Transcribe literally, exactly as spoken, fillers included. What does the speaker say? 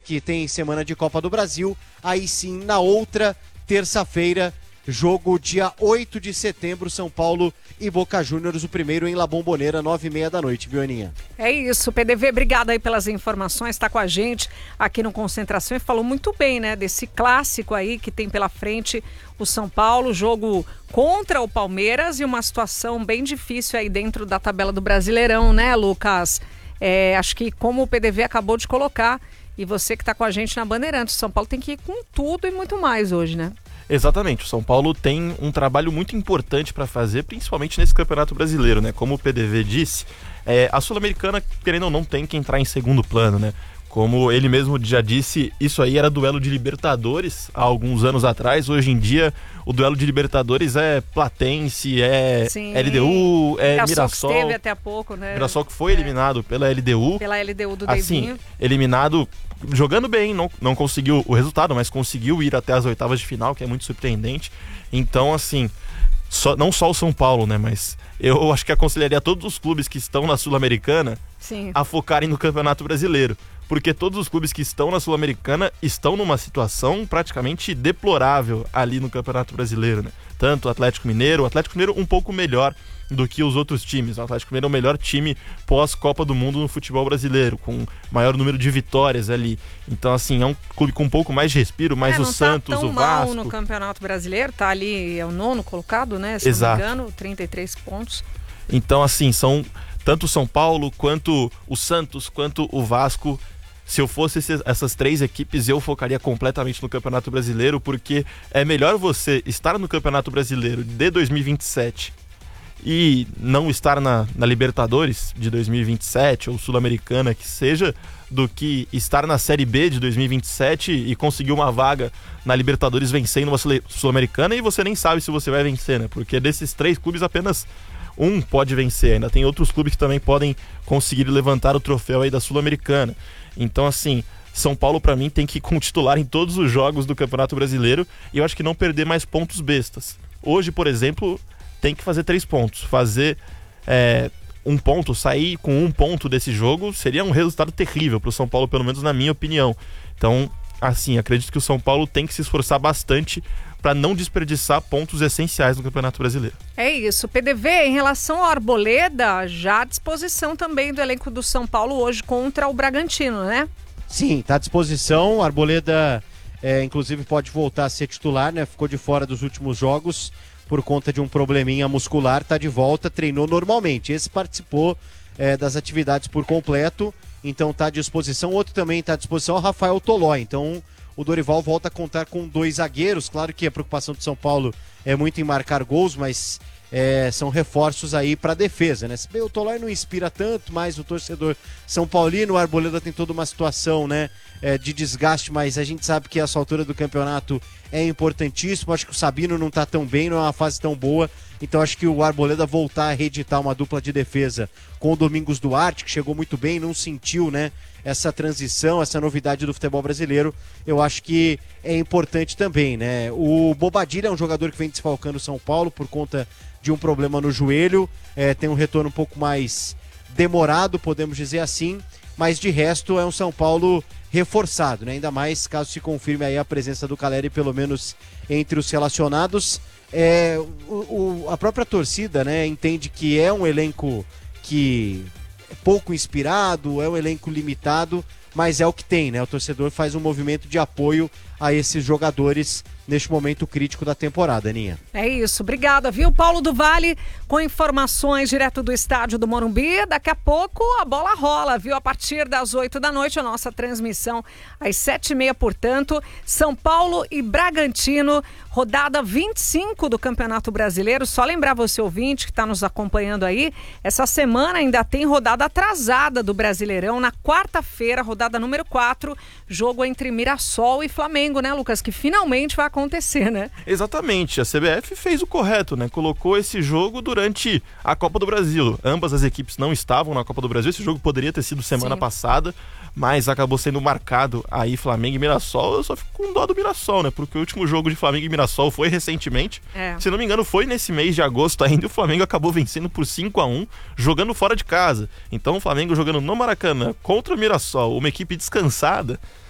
que tem semana de Copa do Brasil. Aí sim, na outra terça-feira, jogo dia oito de setembro, São Paulo e Boca Juniors, o primeiro em La Bombonera, nove e meia da noite, viu, Aninha? É isso, P D V, obrigado aí pelas informações, está com a gente aqui no Concentração e falou muito bem, né, desse clássico aí que tem pela frente o São Paulo, jogo contra o Palmeiras e uma situação bem difícil aí dentro da tabela do Brasileirão, né, Lucas? É, acho que como o P D V acabou de colocar, e você que está com a gente na Bandeirantes, o São Paulo tem que ir com tudo e muito mais hoje, né? Exatamente, o São Paulo tem um trabalho muito importante para fazer, principalmente nesse Campeonato Brasileiro, né? Como o P D V disse, é, a Sul-Americana, querendo ou não, tem que entrar em segundo plano, né? Como ele mesmo já disse, isso aí era duelo de Libertadores há alguns anos atrás. Hoje em dia, o duelo de Libertadores é Platense, é Sim. L D U, é Mirassol. Mirassol que teve até há pouco, né? Mirassol que foi é. eliminado pela L D U. Pela L D U do assim, Devinho. Eliminado jogando bem, não, não conseguiu o resultado, mas conseguiu ir até as oitavas de final, que é muito surpreendente. Então, assim, só, não só o São Paulo, né? Mas eu acho que aconselharia todos os clubes que estão na Sul-Americana Sim. a focarem no Campeonato Brasileiro. Porque todos os clubes que estão na Sul-Americana estão numa situação praticamente deplorável ali no Campeonato Brasileiro, né? Tanto o Atlético Mineiro, o Atlético Mineiro um pouco melhor do que os outros times. O Atlético Mineiro é o melhor time pós-Copa do Mundo no futebol brasileiro, com maior número de vitórias ali. Então, assim, é um clube com um pouco mais de respiro, mais é, o Santos, tá tão o Vasco. Mal no Campeonato Brasileiro, tá ali, é o nono colocado, né? Se Exato. não me engano, trinta e três pontos. Então, assim, são tanto o São Paulo, quanto o Santos, quanto o Vasco. Se eu fosse esses, essas três equipes, eu focaria completamente no Campeonato Brasileiro, porque é melhor você estar no Campeonato Brasileiro de dois mil e vinte e sete e não estar na, na Libertadores de dois mil e vinte e sete ou Sul-Americana, que seja, do que estar na Série B de dois mil e vinte e sete e conseguir uma vaga na Libertadores vencendo uma Sul-Americana e você nem sabe se você vai vencer, né? Porque desses três clubes apenas um pode vencer, ainda tem outros clubes que também podem conseguir levantar o troféu aí da Sul-Americana. Então, assim, São Paulo, pra mim, tem que ir com titular em todos os jogos do Campeonato Brasileiro e eu acho que não perder mais pontos bestas. Hoje, por exemplo, tem que fazer três pontos. Fazer é, um ponto, sair com um ponto desse jogo seria um resultado terrível pro São Paulo, pelo menos na minha opinião. Então, assim, acredito que o São Paulo tem que se esforçar bastante para não desperdiçar pontos essenciais no Campeonato Brasileiro. É isso. P D V, em relação ao Arboleda, já à disposição também do elenco do São Paulo hoje contra o Bragantino, né? Sim, está à disposição. O Arboleda, é, inclusive, pode voltar a ser titular, né? Ficou de fora dos últimos jogos por conta de um probleminha muscular. Está de volta, treinou normalmente. Esse participou é, das atividades por completo, então está à disposição. Outro também está à disposição, o Rafael Tolói. Então, o Dorival volta a contar com dois zagueiros. Claro que a preocupação do São Paulo é muito em marcar gols, mas é, são reforços aí para a defesa, né? Se bem o Tolói não inspira tanto, mas o torcedor São Paulino, o Arboleda tem toda uma situação, né, é, de desgaste, mas a gente sabe que essa altura do campeonato é importantíssimo. Acho que o Sabino não está tão bem, não é uma fase tão boa. Então acho que o Arboleda voltar a reeditar uma dupla de defesa com o Domingos Duarte, que chegou muito bem, não sentiu, né, essa transição, essa novidade do futebol brasileiro, eu acho que é importante também, né? O Bobadilla é um jogador que vem desfalcando o São Paulo por conta de um problema no joelho, é, tem um retorno um pouco mais demorado, podemos dizer assim, mas de resto é um São Paulo reforçado, né? Ainda mais caso se confirme aí a presença do Caleri, pelo menos entre os relacionados. É, o, o, a própria torcida, né, entende que é um elenco que é pouco inspirado, é um elenco limitado, mas é o que tem, né? O torcedor faz um movimento de apoio a esses jogadores neste momento crítico da temporada, Aninha. É isso, obrigada, viu? Paulo do Vale com informações direto do estádio do Morumbi. Daqui a pouco a bola rola, viu? A partir das oito da noite, a nossa transmissão às sete e meia, portanto, São Paulo e Bragantino, rodada vinte e cinco do Campeonato Brasileiro. Só lembrar você, ouvinte, que está nos acompanhando aí, essa semana ainda tem rodada atrasada do Brasileirão. Na quarta-feira, rodada número quatro, jogo entre Mirassol e Flamengo, né, Lucas? Que finalmente vai acontecer, né? Exatamente, a C B F fez o correto, né? Colocou esse jogo durante a Copa do Brasil. Ambas as equipes não estavam na Copa do Brasil, esse jogo poderia ter sido semana Sim. passada, mas acabou sendo marcado aí Flamengo e Mirassol. Eu só fico com dó do Mirassol, né? Porque o último jogo de Flamengo e Mirassol foi recentemente. É. Se não me engano, foi nesse mês de agosto ainda, o Flamengo acabou vencendo por cinco a um, jogando fora de casa. Então o Flamengo jogando no Maracanã contra o Mirassol, uma equipe descansada,